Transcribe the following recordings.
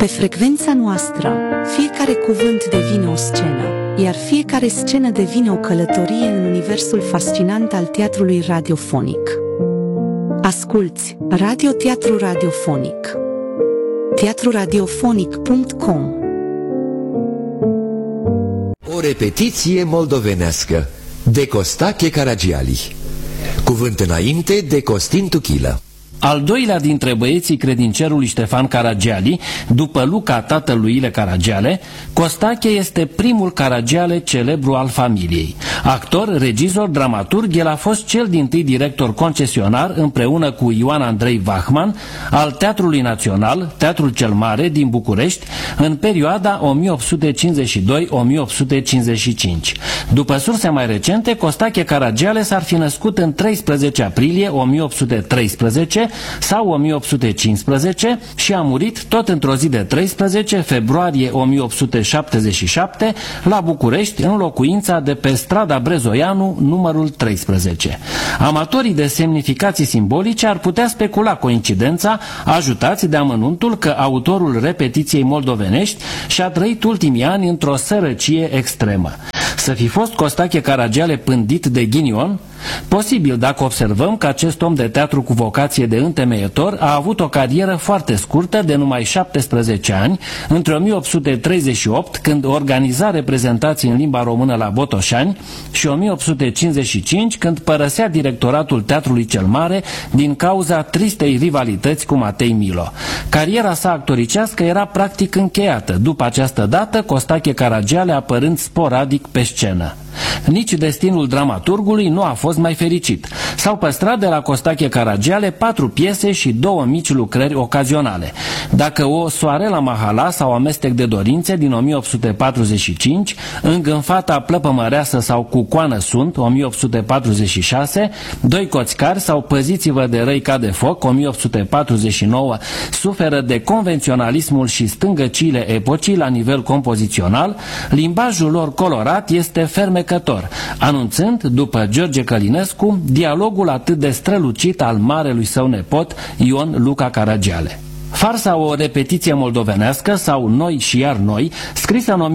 Pe frecvența noastră, fiecare cuvânt devine o scenă, iar fiecare scenă devine o călătorie în universul fascinant al teatrului radiofonic. Asculți Radio Teatru Radiofonic. teatruradiofonic.com. O repetiție moldovenească de Costache Caragiali. Cuvânt înainte de Costin Tuchilă. Al doilea dintre băieții credincerului Ștefan Caragiali, după Luca tatălui Ile Caragiale, Costache este primul Caragiale celebru al familiei. Actor, regizor, dramaturg, el a fost cel dintâi director concesionar împreună cu Ioan Andrei Vachman al Teatrului Național, Teatrul cel Mare din București, în perioada 1852-1855. După surse mai recente, Costache Caragiale s-ar fi născut în 13 aprilie 1813 sau 1815 și a murit tot într-o zi de 13 februarie 1877 la București, în locuința de pe strada Brezoianu, numărul 13. Amatorii de semnificații simbolice ar putea specula coincidența, ajutați de amănuntul că autorul repetiției moldovenești și-a trăit ultimii ani într-o sărăcie extremă. Să fi fost Costache Caragiale pândit de ghinion? Posibil, dacă observăm că acest om de teatru cu vocație de întemeietor a avut o carieră foarte scurtă de numai 17 ani, între 1838, când organiza reprezentații în limba română la Botoșani, și 1855, când părăsea directoratul Teatrului cel Mare din cauza tristei rivalități cu Matei Milo. Cariera sa actoricească era practic încheiată, după această dată Costache Caragiale apărând sporadic pe scenă. Nici destinul dramaturgului nu a fost mai fericit. S-au păstrat de la Costache Caragiale 4 piese și 2 mici lucrări ocazionale. Dacă o Soare la Mahala sau Amestec de dorințe din 1845, Îngânfata plăpămăreasă sau Cucoană sunt 1846, Doi coțcari sau Păziți-vă de răi ca de foc 1849 suferă de convenționalismul și stângăciile epocii la nivel compozițional, limbajul lor colorat este fermecător, anunțând, după George Călinescu, dialogul atât de strălucit al marelui său nepot, Ion Luca Caragiale. Farsa O repetiție moldovenească sau Noi și iar noi, scrisă în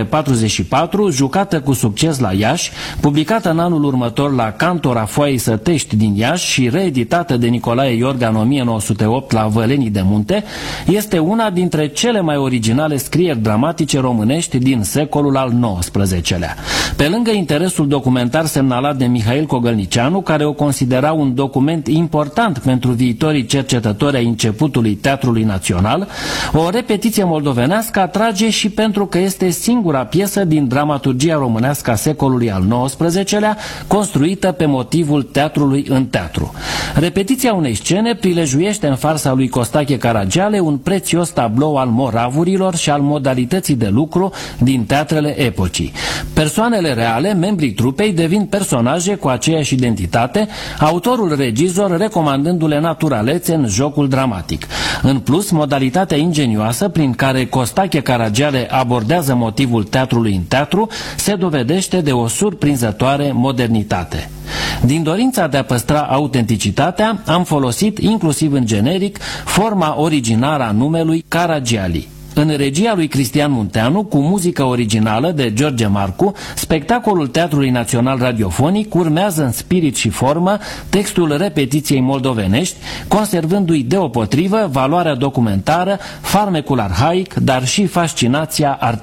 1844, jucată cu succes la Iași, publicată în anul următor la Cantora Foaiei Sătești din Iași și reeditată de Nicolae Iorga în 1908 la Vălenii de Munte, este una dintre cele mai originale scrieri dramatice românești din secolul al XIX-lea. Pe lângă interesul documentar semnalat de Mihail Cogălnicianu, care o considera un document important pentru viitorii cercetători ai începutului Teatrului Național, o repetiție moldovenească atrage și pentru că este singura piesă din dramaturgia românească a secolului al XIX-lea construită pe motivul teatrului în teatru. Repetiția unei scene prilejuiește în farsa lui Costache Caragiale un prețios tablou al moravurilor și al modalității de lucru din teatrele epocii. Persoanele reale, membrii trupei, devin personaje cu aceeași identitate, autorul regizor recomandându-le naturalețe în jocul dramatic. În plus, modalitatea ingenioasă prin care Costache Caragiale abordează motivul teatrului în teatru se dovedește de o surprinzătoare modernitate. Din dorința de a păstra autenticitatea, am folosit, inclusiv în generic, forma originară a numelui Caragiali. În regia lui Cristian Munteanu, cu muzică originală de George Marcu, spectacolul Teatrului Național Radiofonic urmează în spirit și formă textul repetiției moldovenești, conservându-i deopotrivă valoarea documentară, farmecul arhaic, dar și fascinația artistică.